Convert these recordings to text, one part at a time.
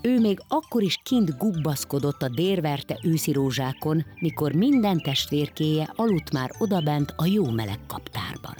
Ő még akkor is kint gubbaszkodott a dérverte őszi rózsákon, mikor minden testvérkéje aludt már odabent a jó meleg kaptárban.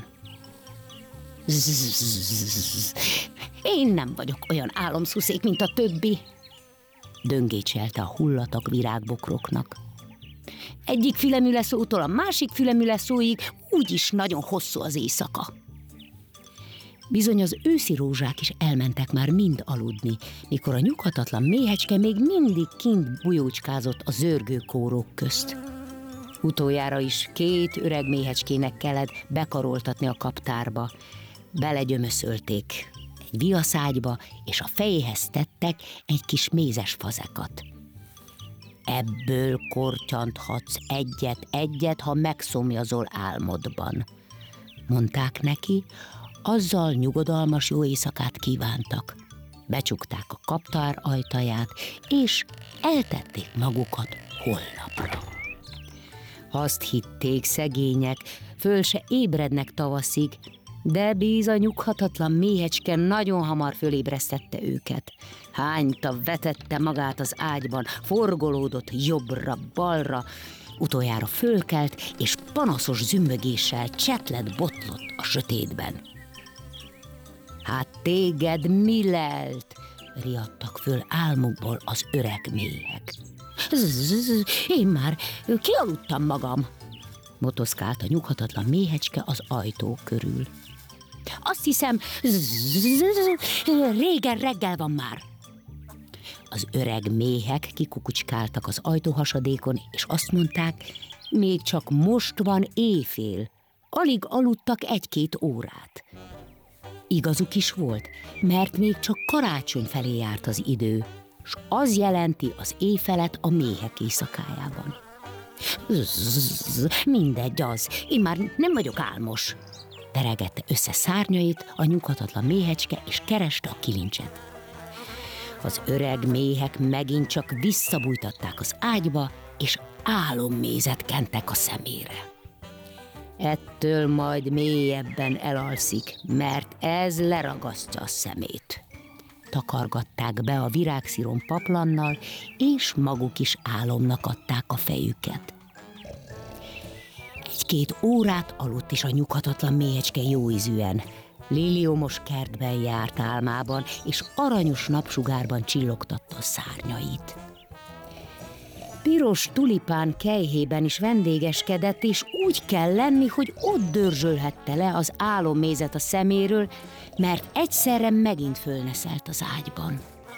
Zzz, én nem vagyok olyan álomszuszék, mint a többi, döngécselte a hullatak virágbokroknak. Egyik fülemüleszótól a másik fülemüleszóig úgyis nagyon hosszú az éjszaka. Bizony az őszi rózsák is elmentek már mind aludni, mikor a nyughatatlan méhecske még mindig kint bujócskázott a zörgő kórók közt. Utoljára is 2 öreg méhecskének kellett bekaroltatni a kaptárba. Belegyömöszölték egy viaszágyba, és a fejéhez tettek egy kis mézes fazekat. Ebből kortyanthatsz egyet, ha megszomjazol álmodban, mondták neki, azzal nyugodalmas jó éjszakát kívántak. Becsukták a kaptár ajtaját, és eltették magukat holnapra. Azt hitték szegények, föl se ébrednek tavaszig, de a nyughatatlan méhecske nagyon hamar fölébresztette őket. Hányta, vetette magát az ágyban, forgolódott jobbra-balra, utoljára fölkelt, és panaszos zümmögéssel csetlet-botlott a sötétben. Hát téged mi lelt? Riadtak föl álmukból az öreg méhek. Én már kialudtam magam, motoszkált a nyughatatlan méhecske az ajtó körül. Azt hiszem, régen reggel van már. Az öreg méhek kikukucskáltak az ajtóhasadékon, és azt mondták, még csak most van éjfél, alig aludtak 1-2 órát. Igazuk is volt, mert még csak karácsony felé járt az idő, s az jelenti az éjfelet a méhek éjszakájában. Mindegy az, én már nem vagyok álmos, veregette össze szárnyait a nyughatatlan méhecske, és kereste a kilincset. Az öreg méhek megint csak visszabújtatták az ágyba, és álommézet kentek a szemére. Ettől majd mélyebben elalszik, mert ez leragasztja a szemét. Takargatták be a virágszíron paplannal, és maguk is álomnak adták a fejüket. 1-2 órát aludt is a nyughatatlan méhecske jóízűen. Liliomos kertben járt álmában, és aranyos napsugárban csillogtatta a szárnyait. Piros tulipán kejhében is vendégeskedett, és úgy kell lenni, hogy ott dörzsölhette le az álommézet a szeméről, mert egyszerre megint fölneszelt az ágyban.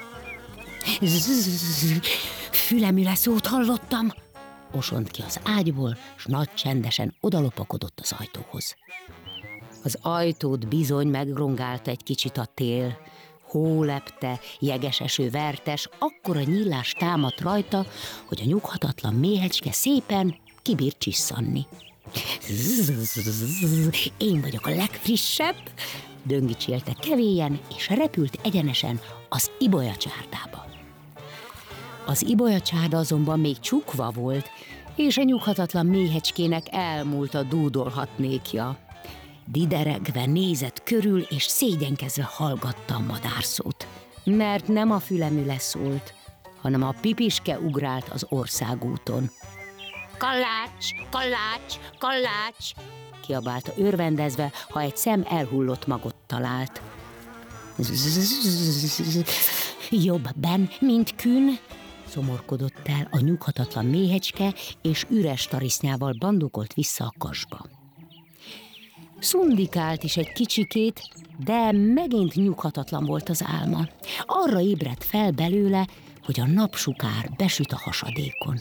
Fülemüleszót hallottam, osont ki az ágyból, s nagy csendesen odalopakodott az ajtóhoz. Az ajtót bizony megrongálta egy kicsit a tél. Hó lepte, jeges eső vertes, akkora nyílás támadt rajta, hogy a nyughatatlan méhecske szépen kibírt csisszanni. Én vagyok a legfrissebb, döngicsélte kevélyen, és repült egyenesen az ibolyacsárdába. Az ibolyacsárda azonban még csukva volt, és a nyughatatlan méhecskének elmúlt a dúdolhatnékja. Dideregve nézett körül, és szégyenkezve hallgatta a madárszót, mert nem a fülemüle szólt, hanem a pipiske ugrált az országúton. Kallács, kallács, kallács, kiabálta örvendezve, ha egy szem elhullott magot talált. Jobb benn, mint kün, szomorkodott el a nyughatatlan méhecske, és üres tarisznyával bandukolt vissza a kasba. Szundikált is egy kicsikét, de megint nyughatatlan volt az álma. Arra ébredt fel belőle, hogy a napsugár besüt a hasadékon.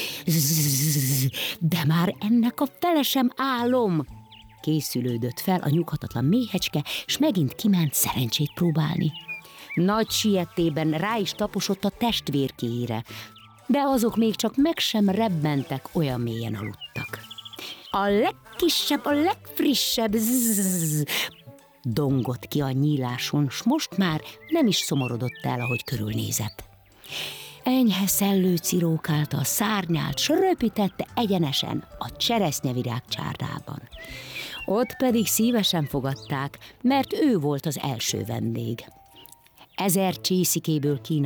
De már ennek a fele sem álom! Készülődött fel a nyughatatlan méhecske, és megint kiment szerencsét próbálni. Nagy sietében rá is taposott a testvérkéjére, de azok még csak meg sem rebbentek, olyan mélyen aludtak. A legkisebb, a legfrissebb dongott ki a nyíláson, s most már nem is szomorodott el, ahogy körülnézett. Enyhe szellő cirókálta a szárnyát, s röpítette egyenesen a cseresznyevirág csárdában. Ott pedig szívesen fogadták, mert ő volt az első vendég. 1000 csészikéből